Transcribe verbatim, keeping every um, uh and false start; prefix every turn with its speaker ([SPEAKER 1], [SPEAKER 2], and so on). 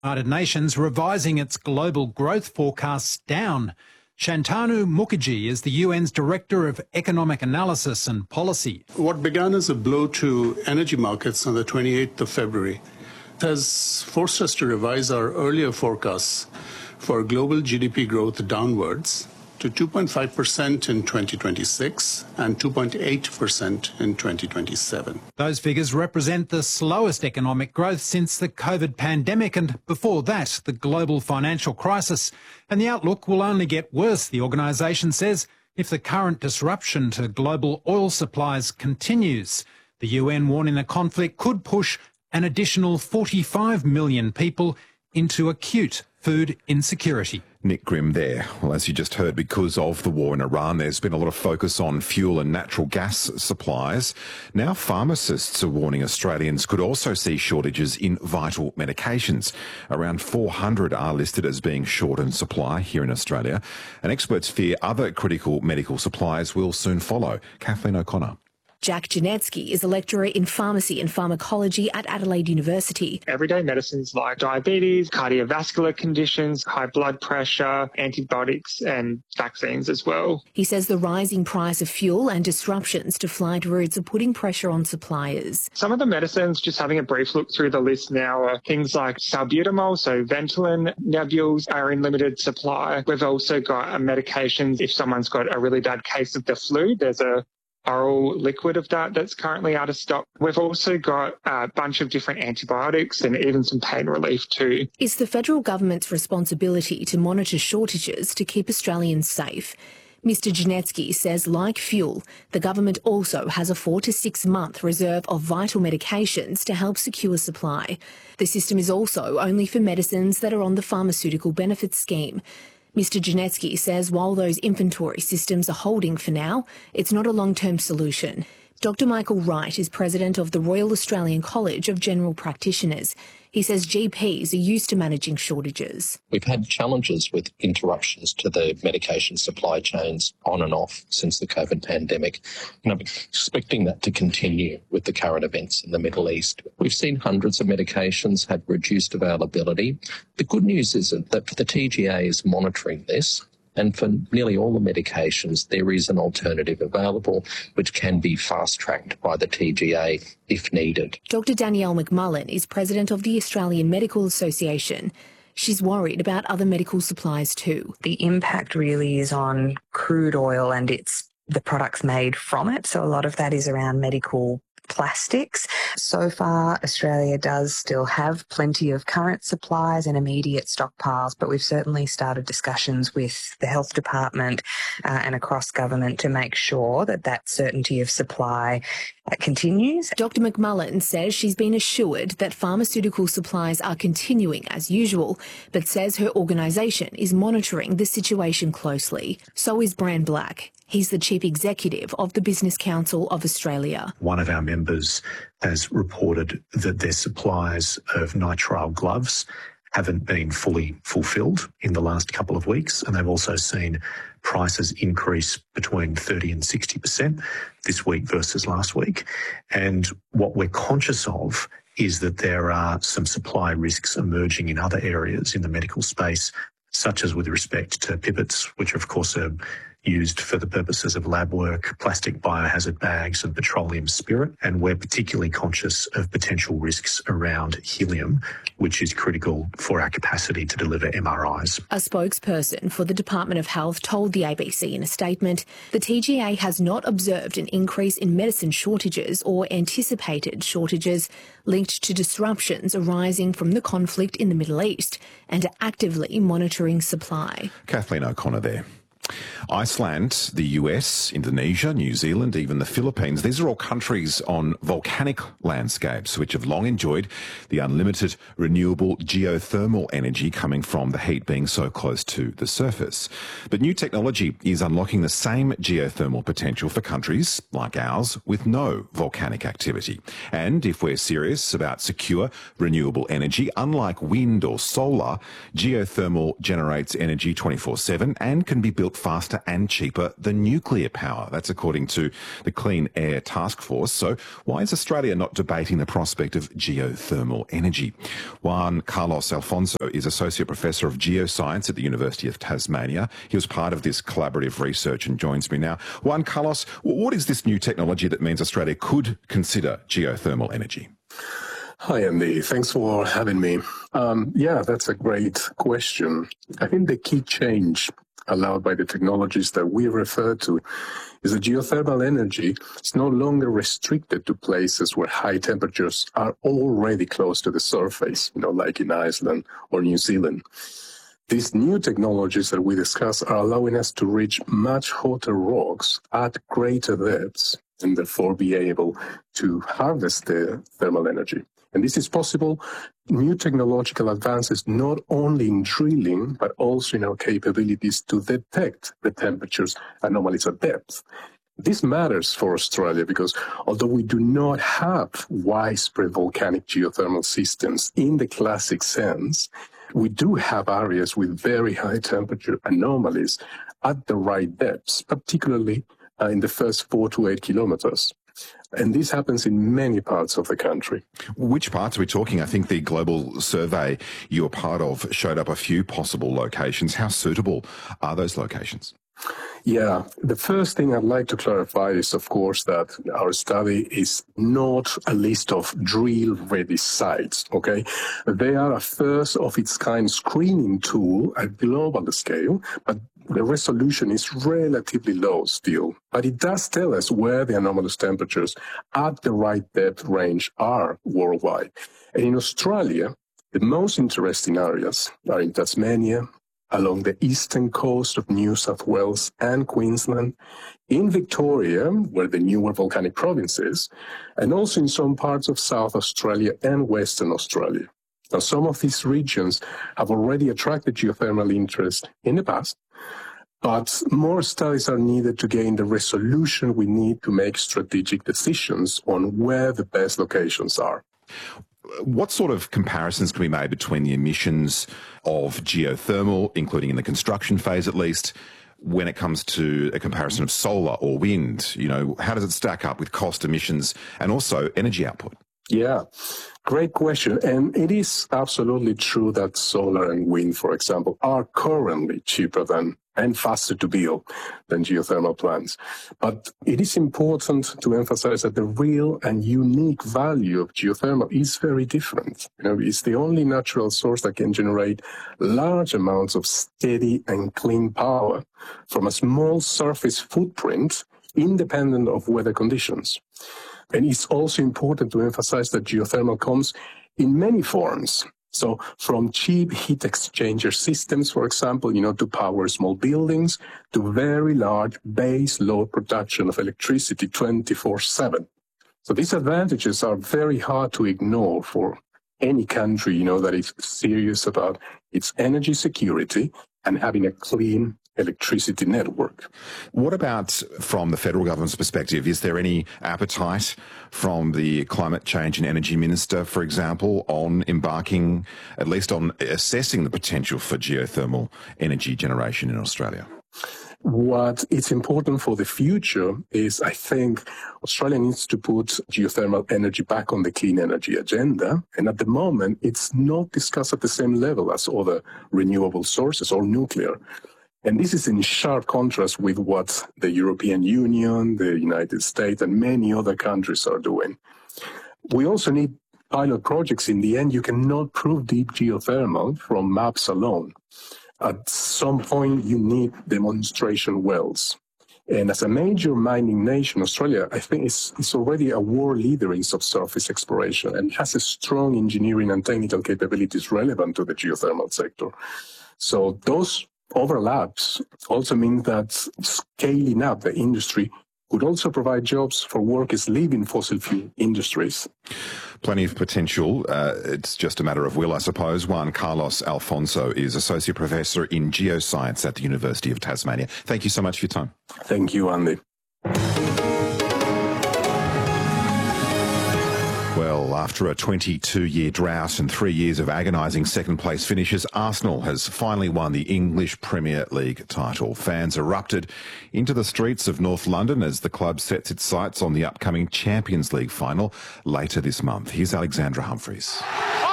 [SPEAKER 1] United Nations revising its global growth forecasts down. Shantanu Mukherjee is the U N's Director of Economic Analysis and Policy.
[SPEAKER 2] What began as a blow to energy markets on the twenty-eighth of February has forced us to revise our earlier forecasts for global G D P growth downwards to two point five percent in twenty twenty-six and two point eight percent in twenty twenty-seven.
[SPEAKER 1] Those figures represent the slowest economic growth since the COVID pandemic and, before that, the global financial crisis. And the outlook will only get worse, the organisation says, if the current disruption to global oil supplies continues. The U N warning the conflict could push an additional forty-five million people into acute food insecurity.
[SPEAKER 3] Nick Grimm there. Well, as you just heard, because of the war in Iran, there's been a lot of focus on fuel and natural gas supplies. Now pharmacists are warning Australians could also see shortages in vital medications. Around four hundred are listed as being short in supply here in Australia, and experts fear other critical medical supplies will soon follow. Kathleen O'Connor.
[SPEAKER 4] Jack Janetsky is a lecturer in pharmacy and pharmacology at Adelaide University.
[SPEAKER 5] Everyday medicines like diabetes, cardiovascular conditions, high blood pressure, antibiotics and vaccines as well.
[SPEAKER 4] He says the rising price of fuel and disruptions to flight routes are putting pressure on suppliers.
[SPEAKER 5] Some of the medicines, just having a brief look through the list now, are things like salbutamol, so Ventolin, Nebules are in limited supply. We've also got a medication if someone's got a really bad case of the flu. There's a oral liquid of that that's currently out of stock. We've also got a bunch of different antibiotics and even some pain relief too.
[SPEAKER 4] It's the federal government's responsibility to monitor shortages to keep Australians safe. Mister Janetsky says, like fuel, the government also has a four to six month reserve of vital medications to help secure supply. The system is also only for medicines that are on the Pharmaceutical Benefits Scheme. Mister Janetsky says while those inventory systems are holding for now, it's not a long-term solution. Doctor Michael Wright is president of the Royal Australian College of General Practitioners. He says G Ps are used to managing shortages.
[SPEAKER 6] We've had challenges with interruptions to the medication supply chains on and off since the COVID pandemic, and I'm expecting that to continue with the current events in the Middle East. We've seen hundreds of medications have reduced availability. The good news is that the T G A is monitoring this, and for nearly all the medications, there is an alternative available which can be fast-tracked by the T G A if needed.
[SPEAKER 4] Doctor Danielle McMullen is president of the Australian Medical Association. She's worried about other medical supplies too.
[SPEAKER 7] The impact really is on crude oil and it's the products made from it. So a lot of that is around medical plastics. So far, Australia does still have plenty of current supplies and immediate stockpiles, but we've certainly started discussions with the Health Department uh, and across government to make sure that that certainty of supply uh, continues.
[SPEAKER 4] Doctor McMullen says she's been assured that pharmaceutical supplies are continuing as usual, but says her organisation is monitoring the situation closely. So is Bran Black. He's the Chief Executive of the Business Council of Australia.
[SPEAKER 8] One of our members has reported that their supplies of nitrile gloves haven't been fully fulfilled in the last couple of weeks, and they've also seen prices increase between thirty and sixty percent this week versus last week. And what we're conscious of is that there are some supply risks emerging in other areas in the medical space, such as with respect to pipettes, which of course are used for the purposes of lab work, plastic biohazard bags and petroleum spirit. And we're particularly conscious of potential risks around helium, which is critical for our capacity to deliver M R Is.
[SPEAKER 4] A spokesperson for the Department of Health told the A B C in a statement, the T G A has not observed an increase in medicine shortages or anticipated shortages linked to disruptions arising from the conflict in the Middle East and are actively monitoring supply.
[SPEAKER 3] Kathleen O'Connor there. Iceland, the U S, Indonesia, New Zealand, even the Philippines, these are all countries on volcanic landscapes which have long enjoyed the unlimited renewable geothermal energy coming from the heat being so close to the surface. But new technology is unlocking the same geothermal potential for countries like ours with no volcanic activity. And if we're serious about secure renewable energy, unlike wind or solar, geothermal generates energy twenty-four seven and can be built faster and cheaper than nuclear power. That's according to the Clean Air Task Force. So why is Australia not debating the prospect of geothermal energy? Juan Carlos Alfonso is Associate Professor of Geoscience at the University of Tasmania. He was part of this collaborative research and joins me now. Juan Carlos, what is this new technology that means Australia could consider geothermal energy?
[SPEAKER 9] Hi, Andy. Thanks for having me. Um, yeah, that's a great question. I think the key change allowed by the technologies that we refer to is that geothermal energy is no longer restricted to places where high temperatures are already close to the surface, you know, like in Iceland or New Zealand. These new technologies that we discuss are allowing us to reach much hotter rocks at greater depths and therefore be able to harvest the thermal energy. And this is possible. New technological advances not only in drilling, but also in our capabilities to detect the temperatures anomalies at depth. This matters for Australia because although we do not have widespread volcanic geothermal systems in the classic sense, we do have areas with very high temperature anomalies at the right depths, particularly uh, in the first four to eight kilometers. And this happens in many parts of the country.
[SPEAKER 3] Which parts are we talking? I think the global survey you're part of showed up a few possible locations. How suitable are those locations?
[SPEAKER 9] Yeah, the first thing I'd like to clarify is, of course, that our study is not a list of drill-ready sites, okay? They are a first-of-its-kind screening tool at global scale, but the resolution is relatively low still. But it does tell us where the anomalous temperatures at the right depth range are worldwide. And in Australia, the most interesting areas are in Tasmania, along the eastern coast of New South Wales and Queensland, in Victoria, where the newer volcanic province is, and also in some parts of South Australia and Western Australia. Now, some of these regions have already attracted geothermal interest in the past, but more studies are needed to gain the resolution we need to make strategic decisions on where the best locations are.
[SPEAKER 3] What sort of comparisons can be made between the emissions of geothermal, including in the construction phase at least, when it comes to a comparison of solar or wind? You know, how does it stack up with cost, emissions, and also energy output?
[SPEAKER 9] Yeah, great question. And it is absolutely true that solar and wind, for example, are currently cheaper than and faster to build than geothermal plants. But it is important to emphasize that the real and unique value of geothermal is very different. You know, it's the only natural source that can generate large amounts of steady and clean power from a small surface footprint, independent of weather conditions. And it's also important to emphasize that geothermal comes in many forms. So from cheap heat exchanger systems, for example, you know, to power small buildings, to very large base load production of electricity twenty-four seven. So these advantages are very hard to ignore for any country, you know, that is serious about its energy security and having a clean electricity network.
[SPEAKER 3] What about from the federal government's perspective? Is there any appetite from the Climate Change and Energy Minister, for example, on embarking, at least on assessing the potential for geothermal energy generation in Australia?
[SPEAKER 9] What is important for the future is, I think, Australia needs to put geothermal energy back on the clean energy agenda. And at the moment, it's not discussed at the same level as other renewable sources or nuclear. And this is in sharp contrast with what the European Union, the United States, and many other countries are doing. We also need pilot projects. In the end, you cannot prove deep geothermal from maps alone. At some point, you need demonstration wells. And as a major mining nation, Australia, I think, is, is already a world leader in subsurface exploration and has a strong engineering and technical capabilities relevant to the geothermal sector. So those overlaps also mean that scaling up the industry could also provide jobs for workers leaving fossil fuel industries.
[SPEAKER 3] Plenty of potential. Uh, it's just a matter of will, I suppose. Juan Carlos Alfonso is Associate Professor in Geoscience at the University of Tasmania. Thank you so much for your time.
[SPEAKER 9] Thank you, Andy.
[SPEAKER 3] Well, after a twenty-two-year drought and three years of agonising second-place finishes, Arsenal has finally won the English Premier League title. Fans erupted into the streets of North London as the club sets its sights on the upcoming Champions League final later this month. Here's Alexandra Humphreys.